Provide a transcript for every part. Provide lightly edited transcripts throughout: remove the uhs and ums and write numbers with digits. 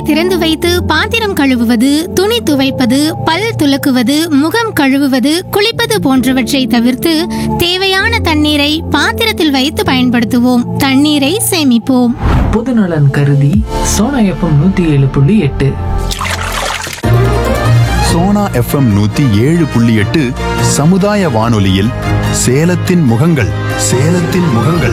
திறந்து வைத்து பாத்திரம் கழுவுவது, துணி துவைப்பது, பல் துலக்குவது, முகம் கழுவுவது, குளிப்பது போன்றவற்றை தவிர்த்து தேவையான தண்ணீரை பாத்திரத்தில் வைத்து பயன்படுத்துவோம். தண்ணீரை சேமிப்போம். பொதுநலன் கருதி சோனா எஃப்எம் 107.8. சோனா எஃப்எம் 107.8 சமுதாய வானொலியில் சேலத்தின் முகங்கள். சேலத்தின் முகங்கள்.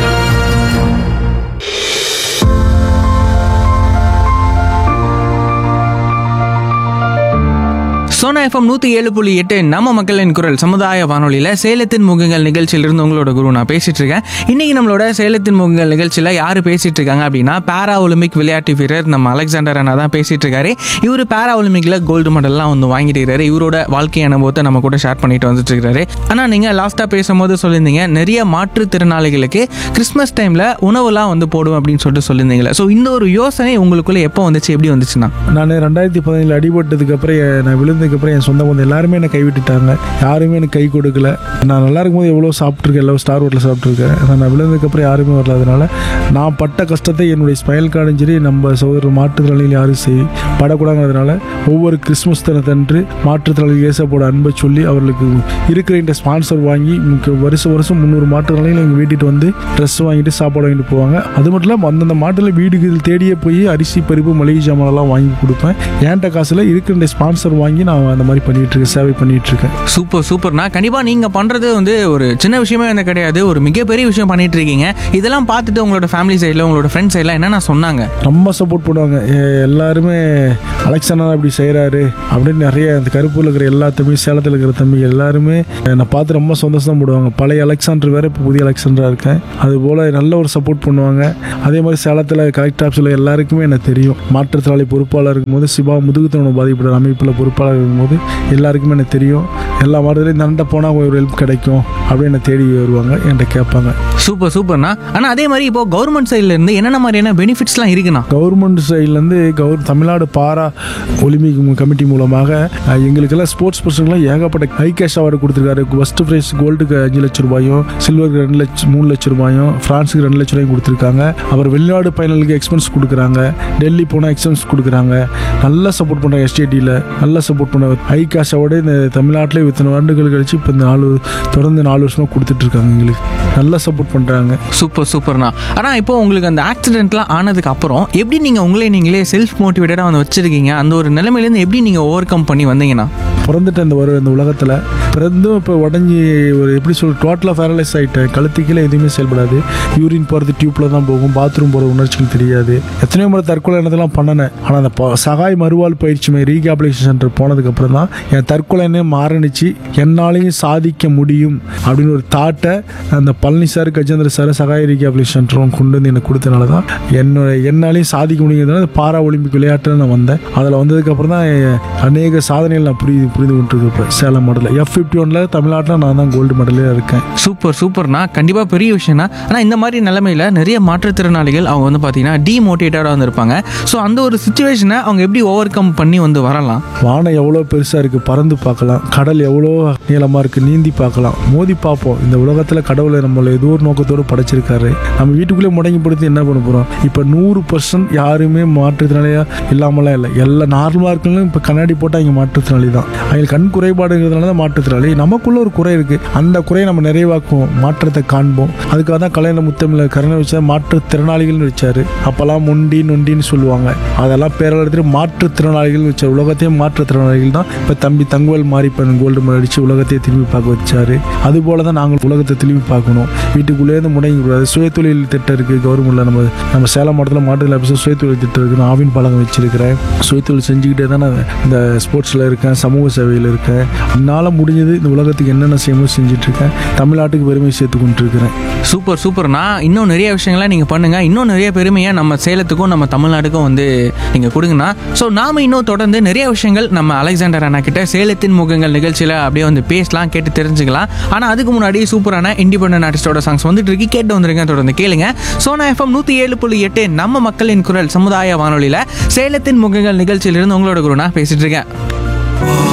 சோனா எஃப்எம் 107.8 நம்ம மக்களின் குரல் சமுதாய வானொலியில் சேலத்தின் முகங்கள் நிகழ்ச்சியிலிருந்து உங்களோட குரு நான் பேசிட்டு இருக்கேன். இன்னைக்கு நம்மளோட சேலத்தின் முகங்கள் நிகழ்ச்சியில் யார் பேசிட்டு இருக்காங்க அப்படின்னா, பாரா ஒலிம்பிக் விளையாட்டு வீரர் நம்ம அலெக்சாண்டர் அண்ணா தான் பேசிட்டு இருக்காரு. இவர் பாரா ஒலிம்பிக்ல கோல்டு மெடல்லாம் வந்து வாங்கிட்டு இருக்காரு. இவரோட வாழ்க்கை அனுபவத்தை நம்ம கூட ஷேர் பண்ணிட்டு வந்துட்டு இருக்காரு. ஆனால் நீங்கள் லாஸ்ட்டாக பேசும்போது சொல்லியிருந்தீங்க, நிறைய மாற்றுத்திறனாளிகளுக்கு கிறிஸ்மஸ் டைமில் உணவுலாம் வந்து போடும் அப்படின்னு சொல்லியிருந்தீங்களா? ஸோ இந்த ஒரு யோசனை உங்களுக்குள்ள எப்போ வந்துச்சு, எப்படி வந்துச்சுன்னா? நான் 2017 அடிபட்டதுக்கு அப்புறம் நான் விழுந்ததுக்கு அப்புறம் என் சொந்த பந்தம் எல்லாருமே என்னை கைவிட்டுட்டாங்க. யாருமே எனக்கு கை கொடுக்கல. நான் நல்லா இருக்கும்போது எவ்வளோ சாப்பிட்ருக்கேன், எல்லாம் ஸ்டார் ஹோட்டலில் சாப்பிட்ருக்கேன். நான் விழுந்ததுக்கப்புறம் யாருமே வரல. அதனால நான் பட்ட கஷ்டத்தை என்னுடைய ஸ்மைல் கார்டும் சரி, நம்ம சோதர மாற்றுத்திறனாளிகள் யாரும் படக்கூடாதுனால ஒவ்வொரு கிறிஸ்மஸ் தினத்தன்று மாற்றுத்திறனாளிகள் இயேசப்போட அன்பை சொல்லி அவர்களுக்கு இருக்கிற இந்த ஸ்பான்சர் வாங்கி வருஷம் 300 மாற்றுத்திறனாளிகள் எங்கள் வீட்டுக்கு வந்து ட்ரெஸ் வாங்கிட்டு சாப்பாடு வாங்கிட்டு போவாங்க. அது மட்டும் இல்லாமல் அந்தந்த மாட்டில் வீடுக்கு தேடியே போய் அரிசி பருப்பு மளிகை சாமானெல்லாம் வாங்கி கொடுப்பேன். ஏன்ட்ட காசில் இருக்கிற ஸ்பான்சர் வாங்கி நான் அந்த மாதிரி பண்ணிட்டு இருக்கேன், சேவை பண்ணிட்டு இருக்கேன். சூப்பர்ண்ணா. கண்டிப்பா நீங்க பண்றது வந்து ஒரு சின்ன விஷயமே வந்து கிடையாது, ஒரு மிகப்பெரிய விஷயம் பண்ணிட்டு இருக்கீங்க. இதெல்லாம் பார்த்துட்டு உங்களோட ஃபேமிலி சைடில், உங்களோட ஃப்ரெண்ட்ஸ் சைடில் என்னென்ன சொன்னாங்க? ரொம்ப சப்போர்ட் பண்ணுவாங்க. எல்லாருமே அலெக்சாண்டர் அப்படி செய்கிறாரு அப்படின்னு நிறைய அந்த கருப்பூரில் இருக்கிற எல்லா தம்பி, சேலத்தில் இருக்கிற தம்பி எல்லாருமே என்னை பார்த்து ரொம்ப சந்தோஷம் போடுவாங்க. பழைய அலெக்சாண்டர் வேற, இப்போ புதிய அலெக்சாண்டராக இருக்கேன். அதுபோல் நல்ல ஒரு சப்போர்ட் பண்ணுவாங்க. அதே மாதிரி சேலத்தில் கலெக்டர் ஆஃபீஸில் எல்லாருக்குமே எனக்கு தெரியும். மாற்றுத்திறனாளி பொறுப்பாளர் இருக்கும்போது, சிவா முதுகுத்தவனை பாதிப்பட அமைப்பில் பொறுப்பாளர் இருக்கும்போது எல்லாருக்குமே எனக்கு தெரியும். எல்லா மாவட்டத்திலையும் நண்ட போனால் ஒரு ஹெல்ப் கிடைக்கும் அப்படின்னு என்னை தேடி வருவாங்க, என்கிட்ட கேட்பாங்க. சூப்பர்ண்ணா. ஆனால் அதே மாதிரி இப்போ கவர்மெண்ட் சைட்லேருந்து என்னென்ன மாதிரியான பெனிஃபிட்ஸ்லாம் இருக்குண்ணா? கவர்மெண்ட் சைட்லேருந்து தமிழ்நாடு பாரா ஒலிம்பிக் கமிட்டி மூலமாக எங்களுக்கெல்லாம் ஸ்போர்ட்ஸ் பர்சனுக்குலாம் ஏகப்பட்ட ஹை கேஷ் அவார்டு கொடுத்துருக்காரு. ஃபர்ஸ்ட் ப்ரைஸ் கோல்டுக்கு 5 லட்சம் ரூபாயும், சில்வருக்கு 3 லட்சம் ரூபாயும், ஃப்ரான்ஸுக்கு 2 லட்சம் ரூபாயும் கொடுத்துருக்காங்க. அப்புறம் வெளிநாடு பயணங்களுக்கு எக்ஸ்பென்ஸ் கொடுக்குறாங்க, டெல்லி போனால் எக்ஸ்பென்ஸ் கொடுக்குறாங்க. நல்லா சப்போர்ட் பண்ணுறாங்க. எஸ்டிடியில் நல்லா சப்போர்ட் பண்ண ஹை கேஷ் அவார்டு இந்த தமிழ்நாட்டில் இத்தனை ஆண்டுகள் கழிச்சு இப்போ தொடர்ந்து 4 வருஷமாக கொடுத்துட்ருக்காங்க. எங்களுக்கு நல்லா சப்போர்ட் பண்ணுறாங்க. சூப்பர்ண்ணா. ஆனால் இப்போ உங்களுக்கு அந்த ஆக்சிடென்ட்லாம் ஆனதுக்கு அப்புறம் எப்படி நீங்கள் நீங்களே செல்ஃப் மோட்டிவேட்டடாக வந்து வச்சுருக்கீங்க? அந்த ஒரு நிலைமையிலேருந்து எப்படி நீங்கள் ஓவர் கம் பண்ணி வந்தீங்கன்னா? பிறந்துட்டு இந்த உலகத்தில் பிறந்தும் இப்போ உடஞ்சி ஒரு எப்படி டோட்டலாக பேரலைஸ் ஆகிட்டேன். கழுத்துக்கீழே எதுவுமே செயல்படாது. யூரின் போகிறது டியூப்பில் தான் போகும். பாத்ரூம் போகிற உணர்ச்சிகள் தெரியாது. எத்தனையோ முறை தற்கொலை எண்ணத்தெல்லாம் பண்ணினேன். ஆனால் அந்த சகாய் மறுவாழ் பயிற்சி ரீஹாபிலிட்டேஷன் சென்டர் போனதுக்கப்புறம் தான் என் தற்கொலை எண்ணம் மாறினுச்சு. என்னாலையும் சாதிக்க முடியும் அப்படின்னு ஒரு தாட்டை அந்த Palani sir, Gajendra sir Sahai rehabilitation சென்டரும் கொண்டு வந்து எனக்கு கொடுத்தனால தான் என்னாலையும் சாதிக்க முடியுங்கிறதுனால பாரா ஒலிம்பிக் விளையாட்டில் நான் வந்தேன். அதில் வந்ததுக்கப்புறம் தான் அநேக சாதனைகள் நான் புரிந்து கொண்டிருக்கேன். இப்போ சேலம் மாடலில் F51 தமிழ்நாட்டில் நான் தான் கோல்டு மெடலே இருக்கேன். சூப்பர்ண்ணா. கண்டிப்பாக பெரிய விஷயம்னா. ஆனால் இந்த மாதிரி நிலைமையில் நிறைய மாற்றுத்திறனாளிகள் அவங்க வந்து பார்த்தீங்கன்னா டிமோட்டிவேட்டடாக வந்திருப்பாங்க. ஸோ அந்த ஒரு சுச்சுவேஷனை அவங்க எப்படி ஓவர் கம் பண்ணி வந்து வரலாம்? வானம் எவ்வளோ பெருசாக இருக்குது, பறந்து பார்க்கலாம். கடல் எவ்வளோ நீளமாக இருக்குது, நீந்தி பார்க்கலாம். மோதி பார்ப்போம். இந்த உலகத்தில் கடவுளை நம்மளை ஏதோ ஒரு நோக்கத்தோடு படைச்சிருக்காரு. நம்ம வீட்டுக்குள்ளே முடங்கிப்படுத்தி என்ன பண்ண போகிறோம்? இப்போ 100% யாருமே மாற்றுத்திறனாளியாக இல்லாமலாம் இல்லை. எல்லாம் நார்மலாக இருக்கணும். இப்போ கண்ணாடி போட்டால் இங்கே மாற்றுத்திறனாளி தான். அவங்களுக்கு கண் குறைபாடுங்கிறதுனால தான் மாற்றுத்திறனாளி. நமக்குள்ள ஒரு குறை இருக்குது. அந்த குறையை நம்ம நிறைவாக்குவோம், மாற்றத்தை காண்போம். அதுக்காக தான் கலைஞர் முத்தமிழ் கருணை வச்சா மாற்றுத்திறனாளிகள்னு வச்சாரு. அப்போல்லாம் நொண்டின்னு சொல்லுவாங்க. அதெல்லாம் பேரளத்தில் மாற்றுத்திறனாளிகள் வச்சார். உலகத்தையும் மாற்றுத்திறனாளிகள் தான். இப்போ தம்பி தங்கவேல் மாரிப்பன் கோல்டு மெடல் அடித்து உலகத்தையே திரும்பி பார்க்க வச்சாரு. அதுபோல தான் நாங்கள் உலகத்தை திரும்பி பார்க்கணும். வீட்டுக்குள்ளேருந்து முடங்கிக்கூடாது. சுயதொழில் திட்டம் இருக்குது கவர்மெண்ட்டில். நம்ம சேலம் மாவட்டத்தில் மாவட்டத்தில் ஆஃபீஸில் சுயதொழில் திட்டம் இருக்குது. நான் ஆவின் பழக்கம் வச்சிருக்கிறேன். சுயதொழில் செஞ்சுக்கிட்டே தான் நான் இந்த ஸ்போர்ட்ஸில் இருக்கேன், சமூக சேவையில் இருக்கேன். என்னால் முடிஞ்சது இந்த உலகத்துக்கு என்னென்ன செய்யணும் செஞ்சுட்ருக்கேன். தமிழ்நாட்டுக்கு பெருமை சேர்த்து கொண்டு இருக்கிறேன். சூப்பர்ண்ணா. இன்னும் நிறைய விஷயங்கள்லாம் நீங்கள் பண்ணுங்கள். இன்னும் நிறைய பெருமையாக நம்ம சேலத்துக்கும் நம்ம தமிழ்நாட்டுக்கும் வந்து நீங்கள் கொடுங்கண்ணா. ஸோ நாம் இன்னும் தொடர்ந்து நிறைய விஷயங்கள் நம்ம அலெக்சாண்டர் அண்ணா கிட்ட சேலத்தின் முகங்கள் நிகழ்ச்சியில் அப்படியே வந்து பேசலாம், கேட்டு தெரிஞ்சுக்கலாம். ஆனால் அதுக்கு முன்னாடி சூப்பரான இண்டிபெண்டன்ட் ஆர்டிஸ்டோட சாங்ஸ் வந்துட்டு இருக்கு, கேட்டு வந்துருங்க. தொடர்ந்து கேளுங்க. சோனா எஃப்எம் 107.8 நம்ம மக்களின் குரல் சமுதாய வானொலியில் சேலத்தின் முகங்கள் நிகழ்ச்சியிலிருந்து உங்களோட குருனா பேசிட்டு இருக்கேன்.